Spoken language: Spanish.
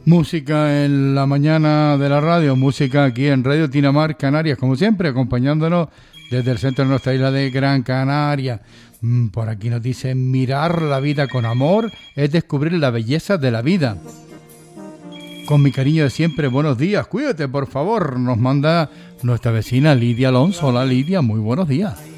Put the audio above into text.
Música en la mañana de la radio, música aquí en Radio Tinamar Canarias, como siempre, acompañándonos desde el centro de nuestra isla de Gran Canaria. Por aquí nos dice, mirar la vida con amor es descubrir la belleza de la vida. Con mi cariño de siempre, buenos días, cuídate por favor, nos manda nuestra vecina Lidia Alonso. Hola Lidia, muy buenos días.